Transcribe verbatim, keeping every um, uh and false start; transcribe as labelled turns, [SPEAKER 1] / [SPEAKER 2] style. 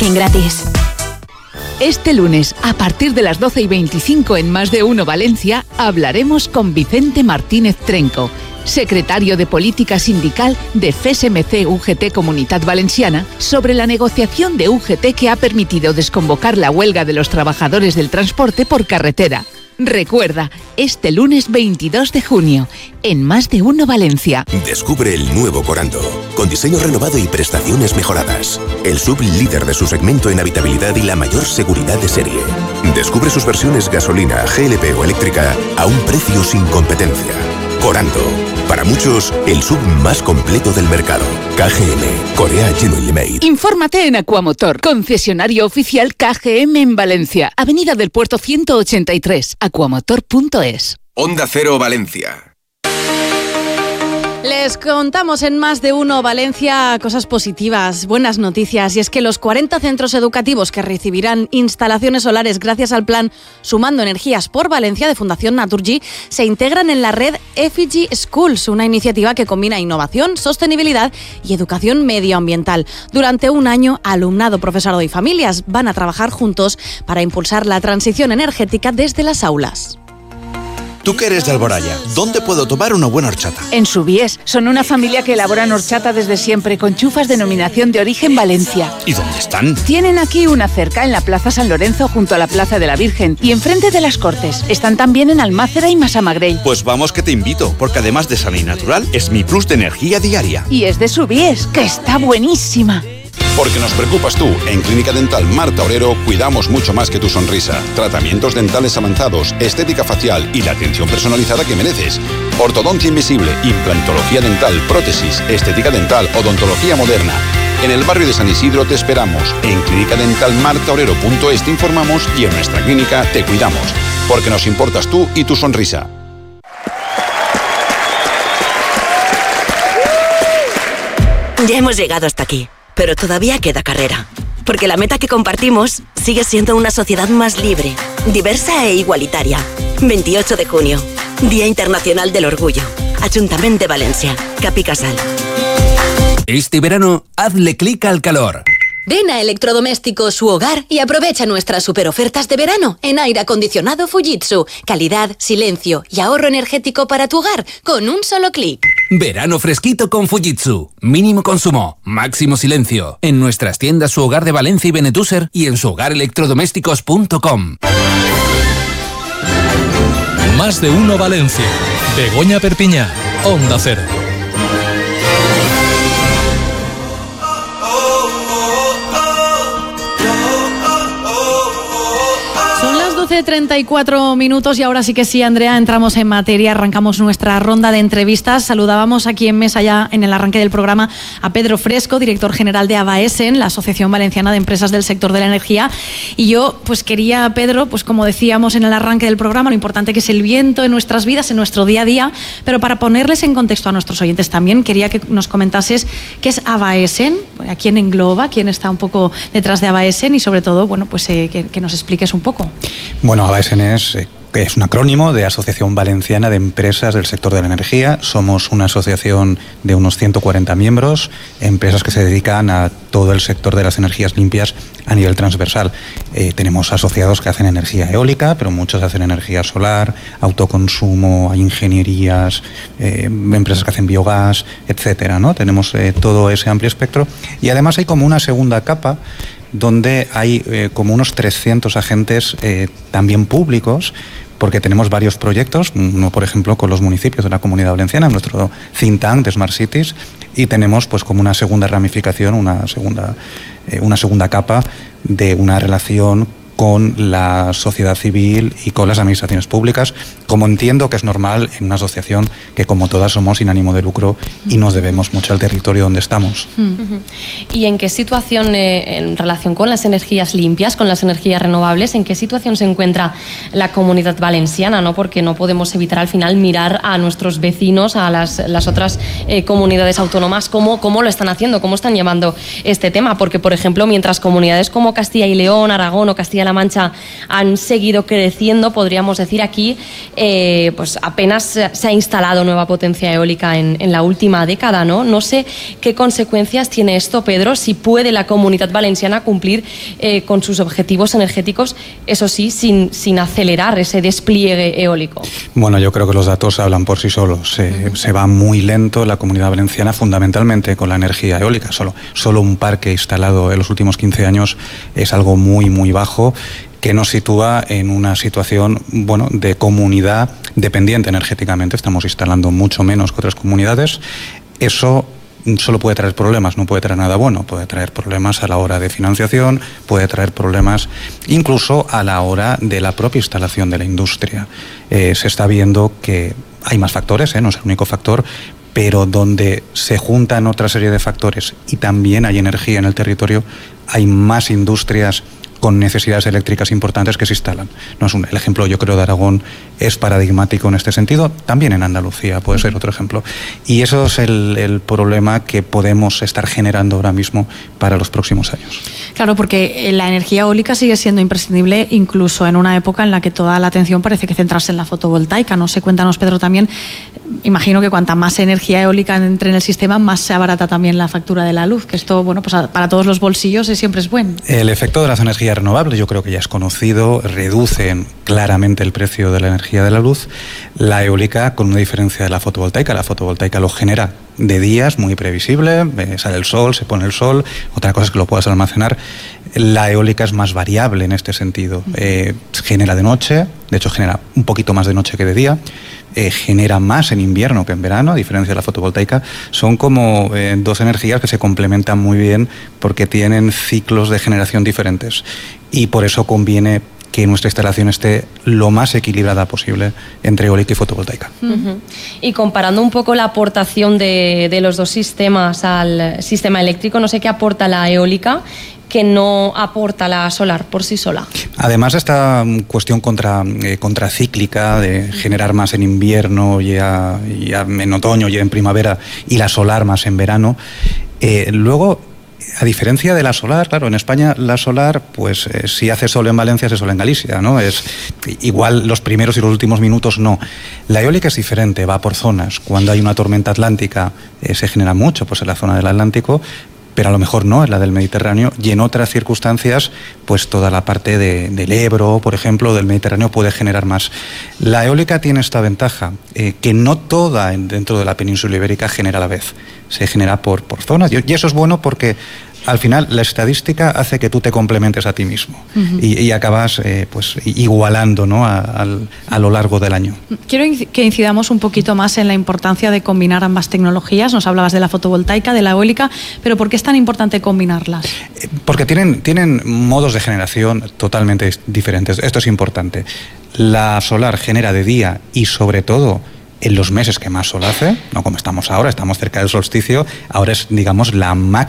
[SPEAKER 1] parking gratis.
[SPEAKER 2] Este lunes, a partir de las doce y veinticinco en Más de Uno Valencia, hablaremos con Vicente Martínez Trenco, secretario de Política Sindical de F S M C U G T Comunitat Valenciana, sobre la negociación de U G T que ha permitido desconvocar la huelga de los trabajadores del transporte por carretera. Recuerda, este lunes veintidós de junio, en Más de Uno Valencia.
[SPEAKER 3] Descubre el nuevo Corando, con diseño renovado y prestaciones mejoradas. El sub líder de su segmento en habitabilidad y la mayor seguridad de serie. Descubre sus versiones gasolina, G L P o eléctrica a un precio sin competencia. Corando, para muchos, el sub más completo del mercado. K G M, Corea Genuinely Made.
[SPEAKER 2] Infórmate en Aquamotor, concesionario oficial K G M en Valencia, Avenida del Puerto ciento ochenta y tres, aquamotor punto es.
[SPEAKER 4] Onda Cero Valencia.
[SPEAKER 5] Les contamos en Más de Uno Valencia cosas positivas, buenas noticias, y es que los cuarenta centros educativos que recibirán instalaciones solares gracias al plan Sumando Energías por Valencia de Fundación Naturgy se integran en la red Effigy Schools, una iniciativa que combina innovación, sostenibilidad y educación medioambiental. Durante un año, alumnado, profesorado y familias van a trabajar juntos para impulsar la transición energética desde las aulas.
[SPEAKER 6] Tú que eres de Alboraya, ¿dónde puedo tomar una buena horchata?
[SPEAKER 2] En Subiés. Son una familia que elaboran horchata desde siempre, con chufas denominación de origen Valencia.
[SPEAKER 6] ¿Y dónde están?
[SPEAKER 2] Tienen aquí una cerca en la Plaza San Lorenzo, junto a la Plaza de la Virgen, y enfrente de las Cortes. Están también en Almácera y Massamagrell.
[SPEAKER 6] Pues vamos que te invito, porque además de sana y natural, es mi plus de energía diaria.
[SPEAKER 2] Y es de Subiés, que está buenísima.
[SPEAKER 7] Porque nos preocupas tú. En Clínica Dental Marta Obrero cuidamos mucho más que tu sonrisa. Tratamientos dentales avanzados, estética facial y la atención personalizada que mereces. Ortodoncia invisible, implantología dental, prótesis, estética dental, odontología moderna. En el barrio de San Isidro te esperamos. En clínica dental marta obrero punto es te informamos y en nuestra clínica te cuidamos. Porque nos importas tú y tu sonrisa.
[SPEAKER 8] Ya hemos llegado hasta aquí. Pero todavía queda carrera, porque la meta que compartimos sigue siendo una sociedad más libre, diversa e igualitaria. veintiocho de junio, Día Internacional del Orgullo. Ayuntamiento de Valencia, Capicasal.
[SPEAKER 9] Este verano, hazle clic al calor.
[SPEAKER 10] Ven a Electrodomésticos Su Hogar y aprovecha nuestras superofertas de verano en aire acondicionado Fujitsu. Calidad, silencio y ahorro energético para tu hogar con un solo clic.
[SPEAKER 9] Verano fresquito con Fujitsu. Mínimo consumo, máximo silencio. En nuestras tiendas Su Hogar de Valencia y Benetúser y en su hogar electrodomésticos punto com.
[SPEAKER 11] Más de Uno Valencia. Begoña Perpiñá, Onda Cero.
[SPEAKER 5] treinta y cuatro minutos y ahora sí que sí, Andrea, entramos en materia, arrancamos nuestra ronda de entrevistas. Saludábamos aquí en mesa ya en el arranque del programa a Pedro Fresco, director general de AVAESEN, la Asociación Valenciana de Empresas del Sector de la Energía. Y yo pues quería, Pedro, pues como decíamos en el arranque del programa, lo importante que es el viento en nuestras vidas, en nuestro día a día, pero para ponerles en contexto a nuestros oyentes también, quería que nos comentases qué es AVAESEN, a quién engloba, quién está un poco detrás de AVAESEN y sobre todo, bueno, pues eh, que, que nos expliques un poco.
[SPEAKER 12] Bueno, AVAESEN es, eh, es un acrónimo de Asociación Valenciana de Empresas del Sector de la Energía. Somos una asociación de unos ciento cuarenta miembros, empresas que se dedican a todo el sector de las energías limpias a nivel transversal. Eh, tenemos asociados que hacen energía eólica, pero muchos hacen energía solar, autoconsumo, hay ingenierías, eh, empresas que hacen biogás, etcétera, ¿no? Tenemos eh, todo ese amplio espectro y además hay como una segunda capa donde hay eh, como unos trescientos agentes eh, también públicos, porque tenemos varios proyectos, uno por ejemplo con los municipios de la Comunidad Valenciana, nuestro think tank de Smart Cities, y tenemos pues como una segunda ramificación, una segunda, eh, una segunda capa de una relación con la sociedad civil y con las administraciones públicas, como entiendo que es normal en una asociación que como todas somos sin ánimo de lucro y nos debemos mucho al territorio donde estamos.
[SPEAKER 13] ¿Y en qué situación, eh, en relación con las energías limpias, con las energías renovables, en qué situación se encuentra la Comunidad Valenciana, ¿no? Porque no podemos evitar al final mirar a nuestros vecinos, a las, las otras eh, comunidades autónomas, cómo, cómo lo están haciendo, cómo están llevando este tema, porque por ejemplo, mientras comunidades como Castilla y León, Aragón o Castilla-La Mancha han seguido creciendo, podríamos decir aquí, eh, pues apenas se ha instalado nueva potencia eólica en, en la última década, ¿no? No sé qué consecuencias tiene esto, Pedro, si puede la Comunidad Valenciana cumplir eh, con sus objetivos energéticos, eso sí, sin, sin acelerar ese despliegue eólico.
[SPEAKER 12] Bueno, yo creo que los datos hablan por sí solos. Se, uh-huh. se va muy lento la Comunidad Valenciana, fundamentalmente con la energía eólica. Solo, solo un parque instalado en los últimos quince años es algo muy, muy bajo, que nos sitúa en una situación, bueno, de comunidad dependiente energéticamente. Estamos instalando mucho menos que otras comunidades. Eso solo puede traer problemas, no puede traer nada bueno. Puede traer problemas a la hora de financiación, puede traer problemas incluso a la hora de la propia instalación de la industria. Eh, se está viendo que hay más factores, ¿eh? No es el único factor, pero donde se juntan otra serie de factores y también hay energía en el territorio, hay más industrias con necesidades eléctricas importantes que se instalan. No es un, el ejemplo, yo creo, de Aragón es paradigmático en este sentido. También en Andalucía puede ser otro ejemplo. Y eso es el, el problema que podemos estar generando ahora mismo para los próximos años.
[SPEAKER 5] Claro, porque la energía eólica sigue siendo imprescindible incluso en una época en la que toda la atención parece que centrarse en la fotovoltaica. No sé, cuéntanos, Pedro, también. Imagino que cuanta más energía eólica entre en el sistema, más se abarata también la factura de la luz, que esto, bueno, pues para todos los bolsillos siempre es bueno.
[SPEAKER 12] El efecto de las energías renovables, yo creo que ya es conocido, reducen claramente el precio de la energía de la luz. La eólica, con una diferencia de la fotovoltaica, la fotovoltaica lo genera de día, es muy previsible, sale el sol, se pone el sol, otra cosa es que lo puedas almacenar. La eólica es más variable en este sentido, eh, genera de noche, de hecho genera un poquito más de noche que de día, eh, genera más en invierno que en verano, a diferencia de la fotovoltaica. Son como eh, dos energías que se complementan muy bien porque tienen ciclos de generación diferentes y por eso conviene que nuestra instalación esté lo más equilibrada posible entre eólica y fotovoltaica.
[SPEAKER 13] Uh-huh. Y comparando un poco la aportación de, de los dos sistemas al sistema eléctrico, no sé qué aporta la eólica que no aporta la solar por sí sola.
[SPEAKER 12] Además, esta cuestión contra, eh, contracíclica de generar más en invierno y, a, y a, en otoño y en primavera y la solar más en verano, eh, luego, a diferencia de la solar, claro, en España la solar, pues eh, si hace sol en Valencia, hace sol en Galicia, ¿no? Es igual los primeros y los últimos minutos, no. La eólica es diferente, va por zonas. Cuando hay una tormenta atlántica eh, se genera mucho, pues en la zona del Atlántico, pero a lo mejor no en la del Mediterráneo, y en otras circunstancias, pues toda la parte de, del Ebro, por ejemplo, del Mediterráneo puede generar más. La eólica tiene esta ventaja, eh, que no toda dentro de la península ibérica genera a la vez, se genera por, por zonas, y eso es bueno porque al final la estadística hace que tú te complementes a ti mismo. Uh-huh. y, y acabas eh, pues igualando, ¿no? a, a, a lo largo del año.
[SPEAKER 5] Quiero que incidamos un poquito más en la importancia de combinar ambas tecnologías. Nos hablabas de la fotovoltaica, de la eólica, pero ¿por qué es tan importante combinarlas?
[SPEAKER 12] Porque tienen, tienen modos de generación totalmente diferentes. Esto es importante. La solar genera de día y sobre todo en los meses que más sol hace, no como estamos ahora, estamos cerca del solsticio, ahora es, digamos, la máxima